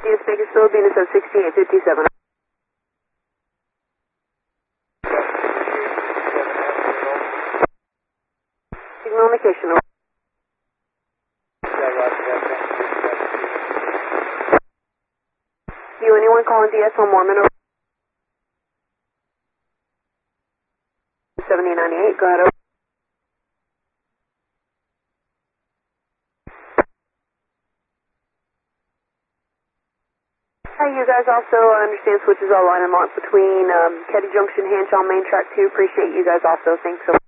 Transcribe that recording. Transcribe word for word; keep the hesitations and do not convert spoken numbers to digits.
Yes, Bakersfield, Venus of sixty-eight fifty-seven. Signal indication. Do you anyone calling D S one Mormon over seventy ninety-eight? Go ahead. Over. Hey, you guys also understand switches all line and lock between um, Ketty Junction, Hanshaw, Main Track two. Appreciate you guys also. Thanks so much.